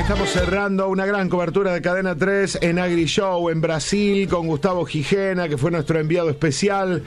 Estamos cerrando una gran cobertura de Cadena 3 en AgriShow en Brasil con Gustavo Gijena, que fue nuestro enviado especial,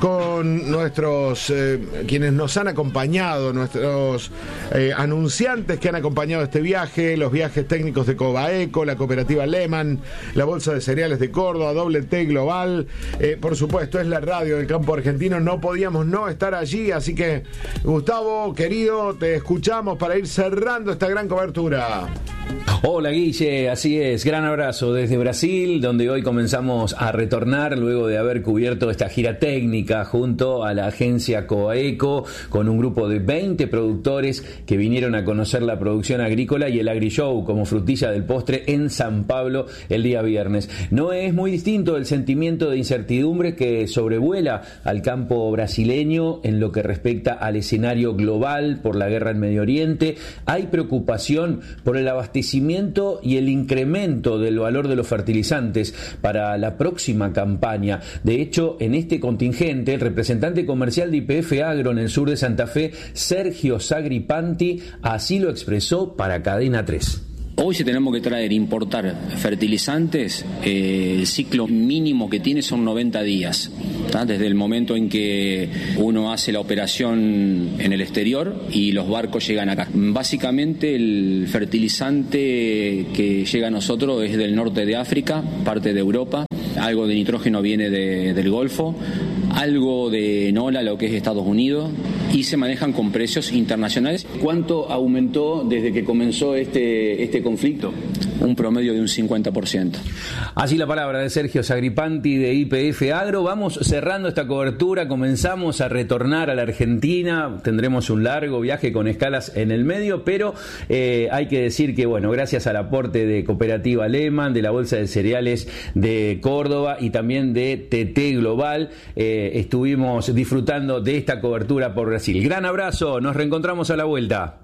con nuestros quienes nos han acompañado, nuestros anunciantes que han acompañado este viaje, los viajes técnicos de Cobaeco, la cooperativa Lehman, la Bolsa de Cereales de Córdoba, WT Global, por supuesto es la radio del campo argentino, no podíamos no estar allí, así que Gustavo, querido, te escuchamos para ir cerrando esta gran cobertura. Hola Guille, así es, gran abrazo desde Brasil, donde hoy comenzamos a retornar luego de haber cubierto esta gira técnica junto a la agencia Cobaeco, con un grupo de 20 productores que vinieron a conocer la producción agrícola y el AgriShow como frutilla del postre en San Pablo el día viernes. No es muy distinto el sentimiento de incertidumbre que sobrevuela al campo brasileño en lo que respecta al escenario global por la guerra en Medio Oriente. Hay preocupación por el abastecimiento y el incremento del valor de los fertilizantes para la próxima campaña. De hecho, en este contingente, el representante comercial de YPF Agro en el sur de Santa Fe, Sergio Sagripanti, así lo expresó para Cadena 3. Hoy si tenemos que importar fertilizantes, el ciclo mínimo que tiene son 90 días, ¿tá? Desde el momento en que uno hace la operación en el exterior y los barcos llegan acá. Básicamente el fertilizante que llega a nosotros es del norte de África, parte de Europa, algo de nitrógeno viene del Golfo, algo de NOLA, lo que es Estados Unidos, y se manejan con precios internacionales. ¿Cuánto aumentó desde que comenzó este conflicto? Un promedio de un 50%. Así la palabra de Sergio Sagripanti de YPF Agro. Vamos cerrando esta cobertura, comenzamos a retornar a la Argentina, tendremos un largo viaje con escalas en el medio, pero hay que decir que, bueno, gracias al aporte de Cooperativa Lehman, de la Bolsa de Cereales de Córdoba y también de TT Global, estuvimos disfrutando de esta cobertura por Brasil. Gran abrazo, nos reencontramos a la vuelta.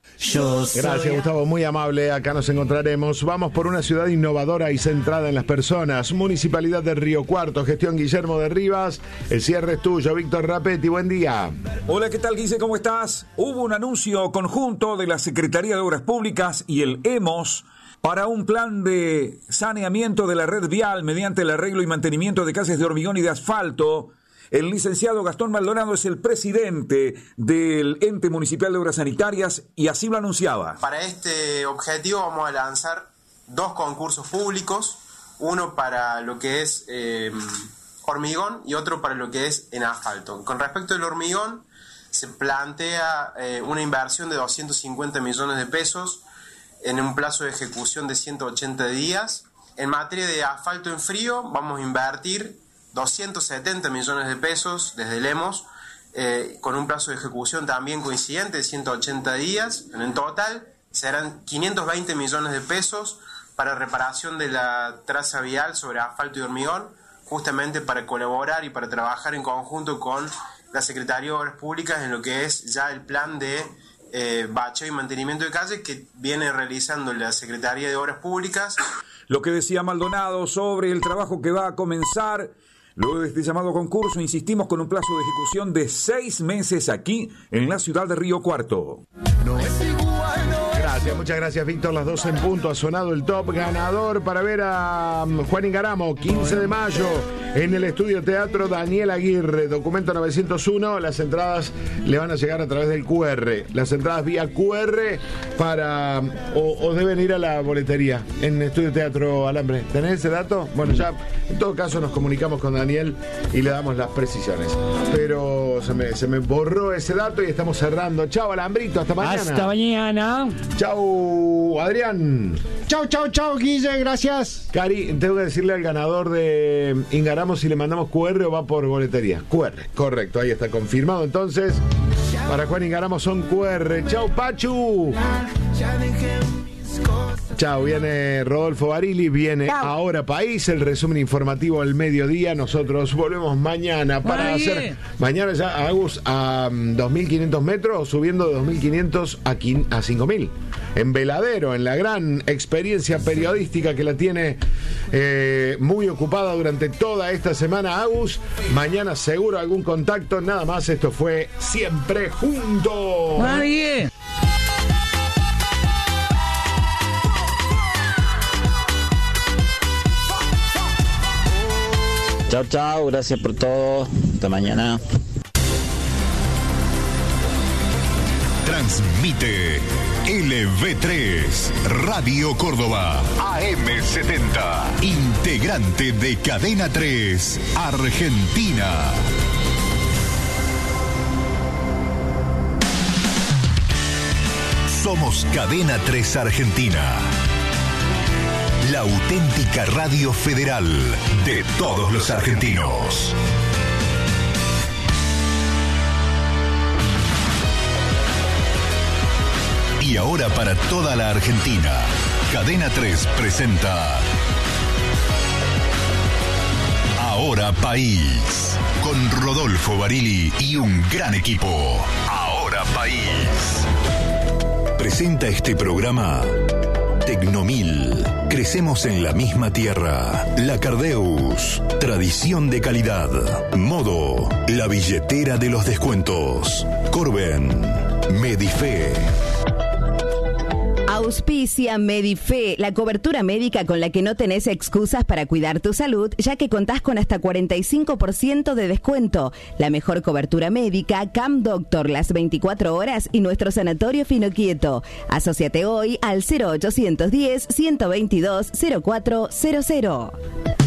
Gracias, Gustavo, muy amable. Acá nos encontraremos. Vamos por una ciudad innovadora y centrada en las personas. Municipalidad de Río Cuarto, gestión Guillermo de Rivas. El cierre es tuyo, Víctor Rapetti, buen día. Hola, ¿qué tal, Guille? ¿Cómo estás? Hubo un anuncio conjunto de la Secretaría de Obras Públicas y el EMOS para un plan de saneamiento de la red vial mediante el arreglo y mantenimiento de calles de hormigón y de asfalto. El licenciado Gastón Maldonado es el presidente del Ente Municipal de Obras Sanitarias y así lo anunciaba. Para este objetivo vamos a lanzar 2 concursos públicos, uno para lo que es hormigón y otro para lo que es en asfalto. Con respecto al hormigón, se plantea una inversión de 250 millones de pesos en un plazo de ejecución de 180 días. En materia de asfalto en frío, vamos a invertir 270 millones de pesos desde Lemos, con un plazo de ejecución también coincidente de 180 días. En total serán 520 millones de pesos para reparación de la traza vial sobre asfalto y hormigón, justamente para colaborar y para trabajar en conjunto con la Secretaría de Obras Públicas en lo que es ya el plan de bacheo y mantenimiento de calles que viene realizando la Secretaría de Obras Públicas. Lo que decía Maldonado sobre el trabajo que va a comenzar luego de este llamado concurso, insistimos, con un plazo de ejecución de 6 meses aquí en la ciudad de Río Cuarto. Gracias, muchas gracias, Víctor. Las 12 en punto, ha sonado el top ganador para ver a Juan Ingaramo, 15 de mayo, en el Estudio Teatro Daniel Aguirre, documento 901. Las entradas le van a llegar a través del QR. Las entradas vía QR para o deben ir a la boletería en Estudio Teatro Alambre. ¿Tenés ese dato? Bueno, ya en todo caso nos comunicamos con Daniel y le damos las precisiones. Pero se me borró ese dato y estamos cerrando. Chao, Alambrito, hasta mañana. Hasta mañana. Chau, Adrián. Chau, Guille, gracias. Cari, tengo que decirle al ganador de Ingaramo si le mandamos QR o va por boletería. QR, correcto, ahí está confirmado. Entonces, para Juan Ingaramo son QR. Chau, Pachu. Chao, viene Rodolfo Barili, viene Ahora País, el resumen informativo al mediodía. Nosotros volvemos mañana para hacer, mañana ya Agus a 2.500 metros, subiendo de 2.500 a 5.000. En Veladero, en la gran experiencia periodística que la tiene muy ocupada durante toda esta semana Agus. Mañana seguro algún contacto, nada más. Esto fue Siempre Juntos. Chau, gracias por todo. Hasta mañana. Transmite LV3, Radio Córdoba, AM70, integrante de Cadena 3, Argentina. Somos Cadena 3 Argentina, la auténtica radio federal de todos los argentinos. Y ahora para toda la Argentina, Cadena 3 presenta Ahora País, con Rodolfo Barili y un gran equipo. Ahora País. Presenta este programa Tecnomil. Crecemos en la misma tierra. La Cardeus. Tradición de calidad. Modo. La billetera de los descuentos. Corben. Medife. Auspicia Medife, la cobertura médica con la que no tenés excusas para cuidar tu salud, ya que contás con hasta 45% de descuento. La mejor cobertura médica, Cam Doctor, las 24 horas y nuestro sanatorio Finoquieto. Asociate hoy al 0810 122 0400.